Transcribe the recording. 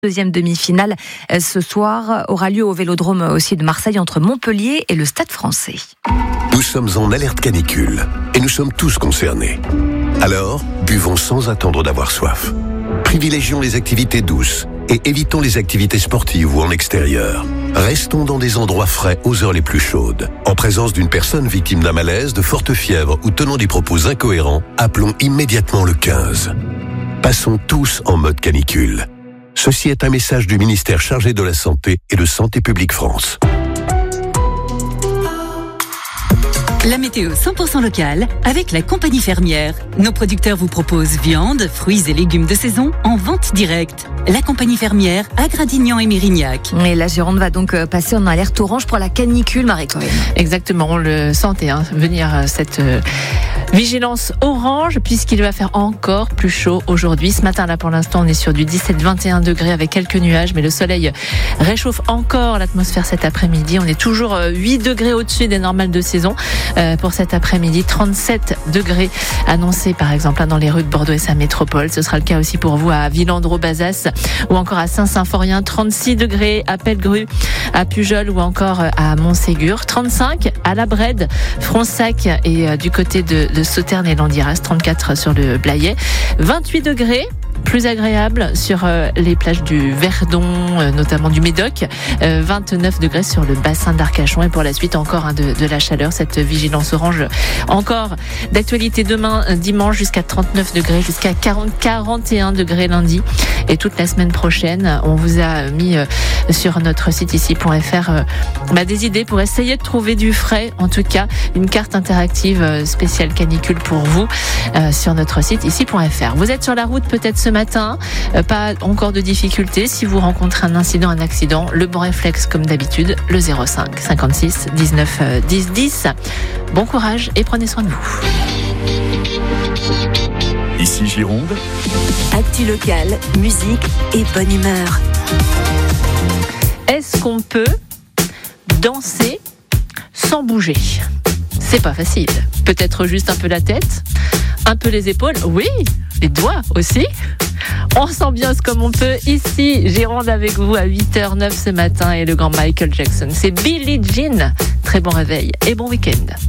Deuxième demi-finale ce soir aura lieu au Vélodrome aussi de Marseille entre Montpellier et le Stade Français. Nous sommes en alerte canicule et nous sommes tous concernés. Alors, buvons sans attendre d'avoir soif. Privilégions les activités douces et évitons les activités sportives ou en extérieur. Restons dans des endroits frais aux heures les plus chaudes. En présence d'une personne victime d'un malaise, de forte fièvre ou tenant des propos incohérents, appelons immédiatement le 15. Passons tous en mode canicule. Ceci est un message du ministère chargé de la Santé et de Santé publique France. La météo 100% locale avec la compagnie fermière. Nos producteurs vous proposent viande, fruits et légumes de saison en vente directe. La compagnie fermière à Gradignan et Mérignac. Et la Gironde va donc passer en alerte orange pour la canicule, Marie-Cohen. Exactement, on le sentait venir cette vigilance orange puisqu'il va faire encore plus chaud aujourd'hui. Ce matin, là pour l'instant, on est sur du 17-21 degrés avec quelques nuages, mais le soleil réchauffe encore l'atmosphère cet après-midi. On est toujours 8 degrés au-dessus des normales de saison. Pour cet après-midi, 37 degrés annoncés par exemple dans les rues de Bordeaux et sa métropole. Ce sera le cas aussi pour vous à Villandreau-Bazas ou encore à Saint-Symphorien. 36 degrés à Pellegru, à Pujol ou encore à Montségur. 35 à La Brède, Fronsac et du côté de Sauternes et Landiras. 34 sur le Blayais. 28 degrés. Plus agréable sur les plages du Verdon, notamment du Médoc. 29 degrés sur le bassin d'Arcachon. Et pour la suite, encore de la chaleur. Cette vigilance orange, encore d'actualité demain, dimanche, jusqu'à 39 degrés, jusqu'à 41 degrés lundi. Et toute la semaine prochaine, on vous a mis sur notre site ici.fr des idées pour essayer de trouver du frais. En tout cas, une carte interactive spéciale canicule pour vous sur notre site ici.fr. Vous êtes sur la route peut-être ce matin, pas encore de difficultés. Si vous rencontrez un incident, un accident, le bon réflexe comme d'habitude, le 05 56 19 10 10. Bon courage et prenez soin de vous. Ici Gironde. Actu locale, musique et bonne humeur. Est-ce qu'on peut danser sans bouger ? C'est pas facile. Peut-être juste un peu la tête, un peu les épaules, oui, les doigts aussi. On s'ambiance comme on peut ici, Gironde avec vous à 8h09 ce matin et le grand Michael Jackson. C'est Billie Jean. Très bon réveil et bon week-end.